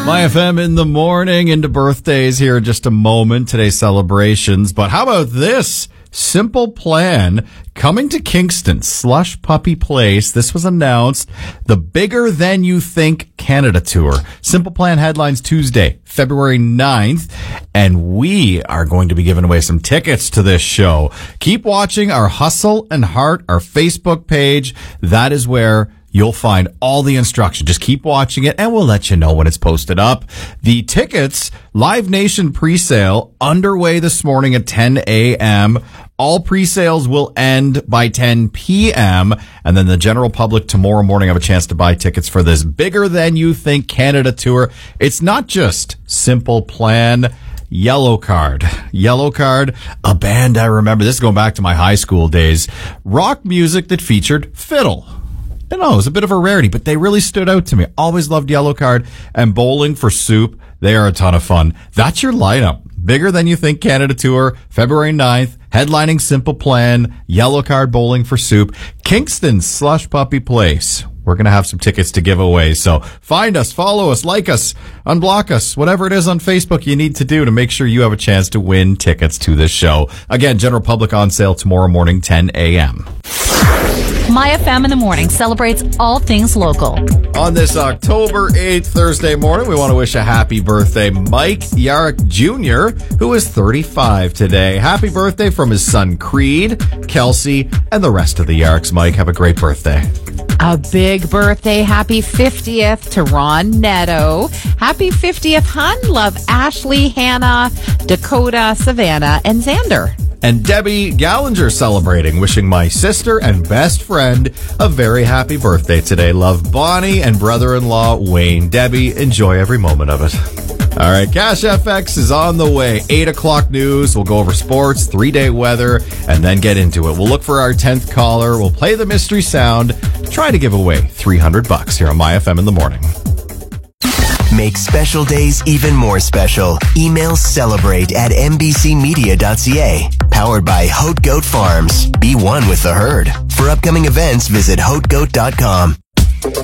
My FM in the morning, into birthdays here in just a moment. Today's celebrations. But how about this? Simple Plan coming to Kingston, Slush Puppy Place. This was announced. The Bigger Than You Think Canada Tour. Simple Plan headlines Tuesday, February 9th. And we are going to be giving away some tickets to this show. Keep watching our Hustle and Heart, our Facebook page. That is where you'll find all the instructions. Just keep watching it and we'll let you know when it's posted up. The tickets, Live Nation presale underway this morning at 10 a.m. All presales will end by 10 p.m. And then the general public tomorrow morning have a chance to buy tickets for this Bigger Than You Think Canada Tour. It's not just Simple Plan. Yellow Card, a band I remember. This is going back to my high school days. Rock music that featured fiddle. I know, it was a bit of a rarity, but they really stood out to me. Always loved Yellow Card and Bowling for Soup. They are a ton of fun. That's your lineup. Bigger Than You Think Canada Tour, February 9th, headlining Simple Plan, Yellow Card, Bowling for Soup, Kingston, Slush Puppy Place. We're going to have some tickets to give away. So find us, follow us, like us, unblock us, whatever it is on Facebook you need to do to make sure you have a chance to win tickets to this show. Again, general public on sale tomorrow morning, 10 a.m. My FM in the morning celebrates all things local. On this October 8th, Thursday morning, we want to wish a happy birthday, Mike Yarrick Jr., who is 35 today. Happy birthday from his son, Creed, Kelsey, and the rest of the Yarricks. Mike, have a great birthday. A big birthday. Happy 50th to Ron Netto. Happy 50th, hun. Love Ashley, Hannah, Dakota, Savannah, and Xander. And Debbie Gallinger celebrating, wishing my sister and best friend a very happy birthday today. Love Bonnie and brother-in-law Wayne. Debbie, enjoy every moment of it. All right, Cash FX is on the way. 8 o'clock news. We'll go over sports, 3-day weather, and then get into it. We'll look for our 10th caller. We'll play the mystery sound. Try to give away $300 here on My FM in the morning. Make special days even more special. Email celebrate@mbcmedia.ca. Powered by Haute Goat Farms. Be one with the herd. For upcoming events, visit hautgoat.com.